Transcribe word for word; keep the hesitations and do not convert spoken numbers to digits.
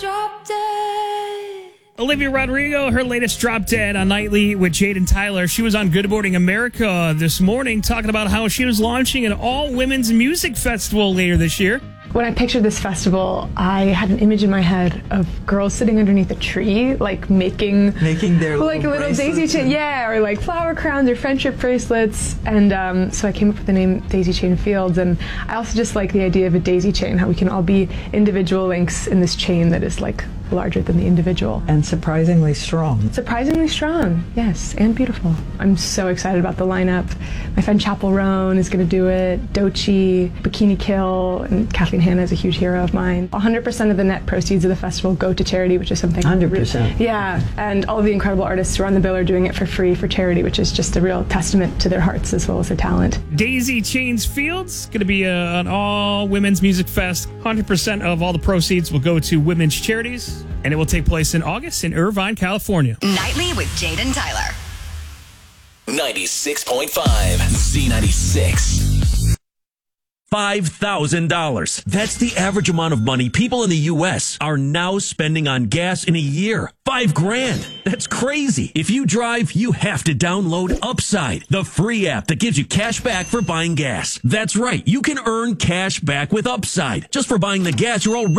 Drop Dead. Olivia Rodrigo, her latest Drop Dead on Nightly with Jade and Tyler. She was on Good Morning America this morning talking about how she was launching an all-women's music festival later this year. When I pictured this festival, I had an image in my head of girls sitting underneath a tree, like making making their like little, little daisy chain, yeah, or like flower crowns or friendship bracelets. And um, so I came up with the name Daisy Chain Fields. And I also just like the idea of a daisy chain, how we can all be individual links in this chain that is like larger than the individual. And surprisingly strong. Surprisingly strong, yes, and beautiful. I'm so excited about the lineup. My friend Chapel Roan is going to do it, Doechii, Bikini Kill, and Kathleen Hanna is a huge hero of mine. one hundred percent of the net proceeds of the festival go to charity, which is something... one hundred percent. Really, yeah, and all of the incredible artists who are on the bill are doing it for free for charity, which is just a real testament to their hearts as well as their talent. Daisy Chains Fields, going to be a, an all-women's music fest. one hundred percent of all the proceeds will go to women's charities, and it will take place in August in Irvine, California. Nightly with Jade and Tyler. ninety-six point five Z ninety-six. five thousand dollars. That's the average amount of money people in the U S are now spending on gas in a year. Five grand. That's crazy. If you drive, you have to download Upside, the free app that gives you cash back for buying gas. That's right. You can earn cash back with Upside just for buying the gas you're already